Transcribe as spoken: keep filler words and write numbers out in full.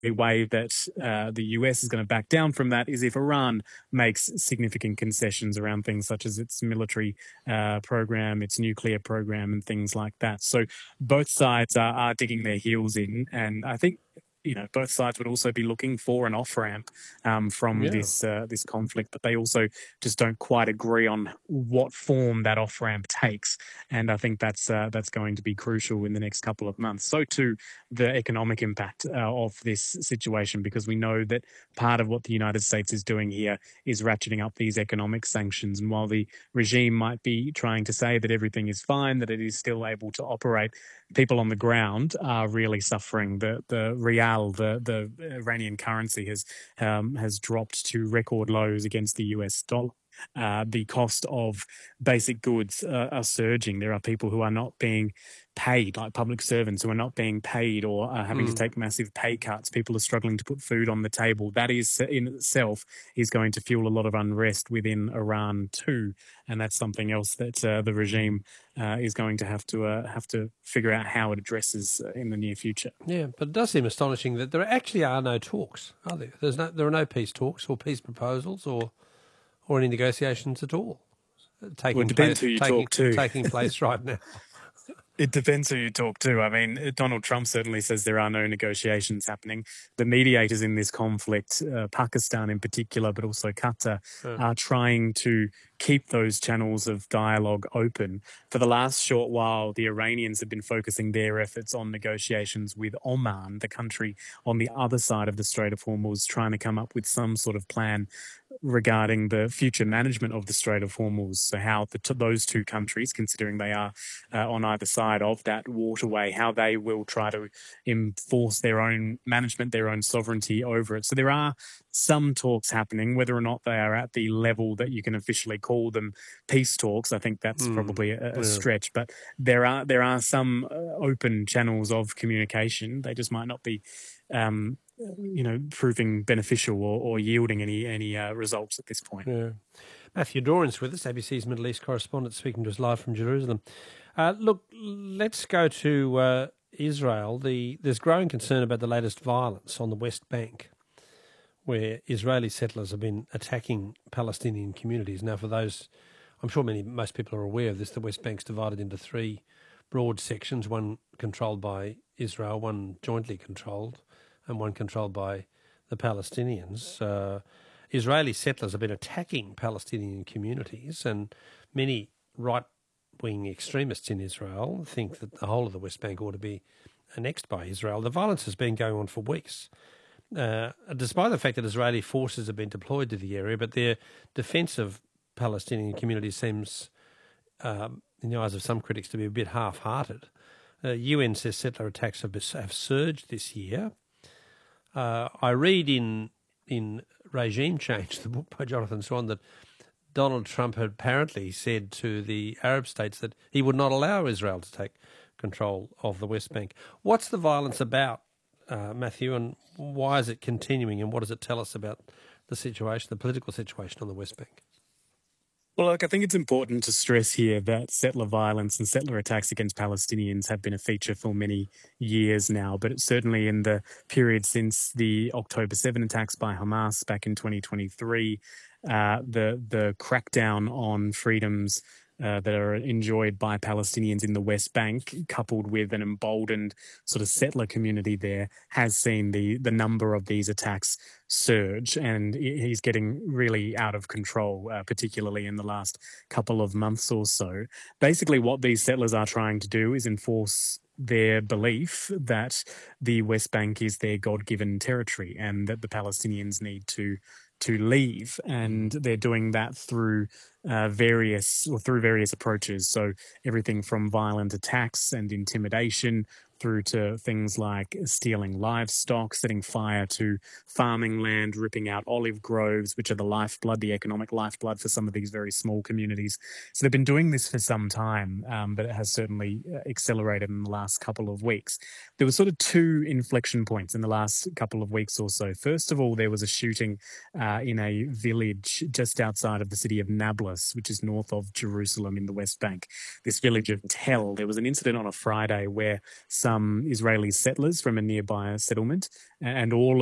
the way that uh, the U S is going to back down from that is if Iran makes significant concessions around things such as its military uh, program, its nuclear program, and things like that. So both sides are, are digging their heels in, and I think you know both sides would also be looking for an off ramp um, from Yeah. this uh, this conflict, but they also just don't quite agree on what form that off ramp takes. And I think that's uh, that's going to be crucial in the next couple of months. So too the economic impact uh, of this situation, because we know that part of what the United States is doing here is ratcheting up these economic sanctions. And while the regime might be trying to say that everything is fine, that it is still able to operate, people on the ground are really suffering. The the real, the the Iranian currency has um, has dropped to record lows against the U S dollar. Uh, the cost of basic goods uh, are surging. There are people who are not being paid, like public servants who are not being paid or are having mm. to take massive pay cuts. People are struggling to put food on the table. That is in itself is going to fuel a lot of unrest within Iran too, and that's something else that uh, the regime uh, is going to have to uh, have to figure out how it addresses uh, in the near future. Yeah, but it does seem astonishing that there actually are no talks, are there? There's no, there are no peace talks or peace proposals or or any negotiations at all taking well, it depends place, who you taking, talk to. taking place right now. It depends who you talk to. I mean, Donald Trump certainly says there are no negotiations happening. The mediators in this conflict, uh, Pakistan in particular, but also Qatar, yeah. are trying to keep those channels of dialogue open. For the last short while, the Iranians have been focusing their efforts on negotiations with Oman, the country on the other side of the Strait of Hormuz, trying to come up with some sort of plan regarding the future management of the Strait of Hormuz. So how the t- those two countries, considering they are uh, on either side of that waterway, how they will try to enforce their own management, their own sovereignty over it. So there are some talks happening, whether or not they are at the level that you can officially call them peace talks. I think that's mm, probably a, a yeah. stretch, but there are there are some uh, open channels of communication. They just might not be um, you know, proving beneficial or, or yielding any any uh, results at this point. Yeah. Matthew Doran's with us, A B C's Middle East correspondent, speaking to us live from Jerusalem. Uh, look, let's go to uh, Israel. The There's growing concern about the latest violence on the West Bank, where Israeli settlers have been attacking Palestinian communities. Now, for those, I'm sure many most people are aware of this, the West Bank's divided into three broad sections, one controlled by Israel, one jointly controlled, and one controlled by the Palestinians. Uh, Israeli settlers have been attacking Palestinian communities, and many right-wing extremists in Israel think that the whole of the West Bank ought to be annexed by Israel. The violence has been going on for weeks, uh, despite the fact that Israeli forces have been deployed to the area, but their defence of Palestinian communities seems, um, in the eyes of some critics, to be a bit half-hearted. Uh, U N says settler attacks have, have surged this year. Uh, I read in in Regime Change, the book by Jonathan Swan, that Donald Trump had apparently said to the Arab states that he would not allow Israel to take control of the West Bank. What's the violence about, uh, Matthew, and why is it continuing, and what does it tell us about the situation, the political situation on the West Bank? Well, look, I think it's important to stress here that settler violence and settler attacks against Palestinians have been a feature for many years now, but it's certainly in the period since the October seventh attacks by Hamas back in twenty twenty-three, uh, the the crackdown on freedoms Uh, that are enjoyed by Palestinians in the West Bank, coupled with an emboldened sort of settler community there, has seen the the number of these attacks surge, and he's getting really out of control, uh, particularly in the last couple of months or so. Basically, what these settlers are trying to do is enforce their belief that the West Bank is their God-given territory and that the Palestinians need to to leave, and they're doing that through uh, various or through various approaches. So everything from violent attacks and intimidation through to things like stealing livestock, setting fire to farming land, ripping out olive groves, which are the lifeblood, the economic lifeblood for some of these very small communities. So they've been doing this for some time, um, but it has certainly accelerated in the last couple of weeks. There were sort of two inflection points in the last couple of weeks or so. First of all, there was a shooting uh, in a village just outside of the city of Nablus, which is north of Jerusalem in the West Bank. This village of Tel. There was an incident on a Friday where some some Israeli settlers from a nearby settlement, and all